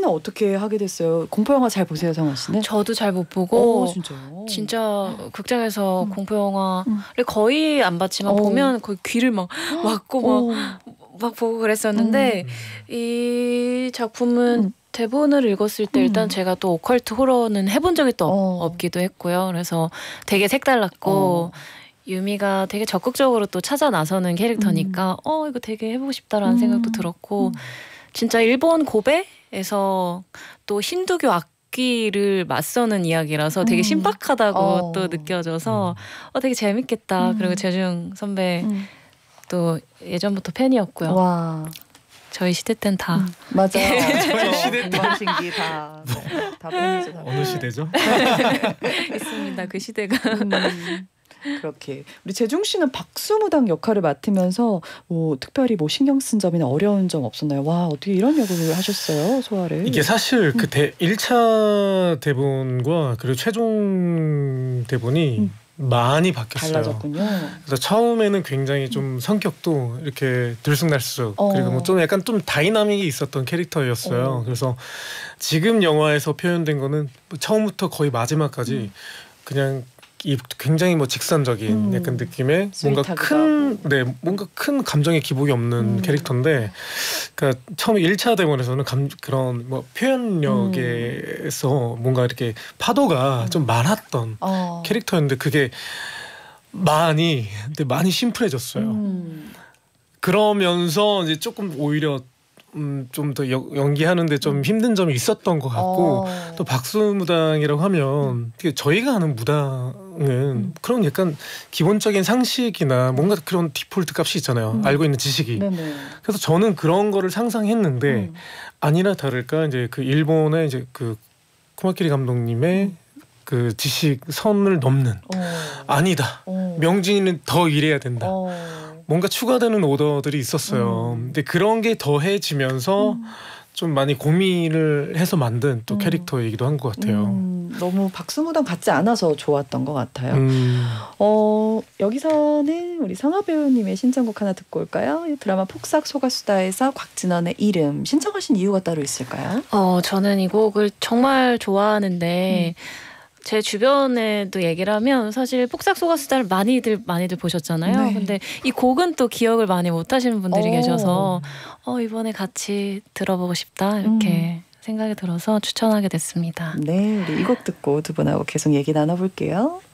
어떻게 하게 됐어요? 공포 영화 잘 보세요, 성원 씨는? 저도 잘 못 보고 진짜요? 진짜 극장에서 공포 영화를 거의 안 봤지만 보면 거의 귀를 막 막고 막 보고 그랬었는데 이 작품은 대본을 읽었을 때 일단 제가 또 오컬트 호러는 해본 적이 또 없기도 했고요. 그래서 되게 색달랐고 유미가 되게 적극적으로 또 찾아 나서는 캐릭터니까 이거 되게 해보고 싶다라는 생각도 들었고 진짜 일본 고베에서 또 힌두교 악기를 맞서는 이야기라서 되게 신박하다고 또 느껴져서 되게 재밌겠다. 그리고 재중 선배 또 예전부터 팬이었고요. 와. 저희 시대 땐 다 맞아요. 저희 시대 때 건방신기 다 팬이죠. 다 어느 시대죠? 있습니다. 그 시대가. 그렇게 우리 재중 씨는 박수무당 역할을 맡으면서 특별히 신경 쓴 점이나 어려운 점 없었나요? 와, 어떻게 이런 역을 하셨어요, 소화를? 이게 사실 그 1차 대본과 그리고 최종 대본이 많이 바뀌었어요. 달라졌군요. 그래서 처음에는 굉장히 좀 성격도 이렇게 들쑥날쑥 그리고 뭐 좀 약간 좀 다이나믹이 있었던 캐릭터였어요. 그래서 지금 영화에서 표현된 거는 처음부터 거의 마지막까지 그냥 이 굉장히 뭐 직선적인 약간 느낌의 뭔가 큰 감정의 기복이 없는 캐릭터인데, 그러니까 처음에 1차 대본에서는 그런 뭐 표현력에서 뭔가 이렇게 파도가 좀 많았던 캐릭터였는데 그게 많이 심플해졌어요. 그러면서 이제 조금 오히려 좀 더 연기하는데 좀 힘든 점이 있었던 것 같고 또 박수무당이라고 하면 저희가 하는 무당은 그런 약간 기본적인 상식이나 뭔가 그런 디폴트 값이 있잖아요. 알고 있는 지식이. 그래서 저는 그런 거를 상상했는데 아니나 다를까 이제 그 일본의 이제 그 쿠마키리 감독님의 그 지식 선을 넘는 아니다. 명진이는 더 이래야 된다. 뭔가 추가되는 오더들이 있었어요. 근데 그런 게 더해지면서 좀 많이 고민을 해서 만든 또 캐릭터이기도 한 것 같아요. 너무 박수무당 같지 않아서 좋았던 것 같아요. 여기서는 우리 성아 배우님의 신청곡 하나 듣고 올까요? 드라마 폭삭 소가수다에서 곽진원의 이름 신청하신 이유가 따로 있을까요? 저는 이 곡을 정말 좋아하는데 제 주변에도 얘기를 하면 사실 폭삭 소가수다를 많이들 보셨잖아요. 네. 근데 이 곡은 또 기억을 많이 못 하시는 분들이 계셔서 이번에 같이 들어보고 싶다 이렇게 생각이 들어서 추천하게 됐습니다. 네, 우리 이 곡 듣고 두 분하고 계속 얘기 나눠볼게요.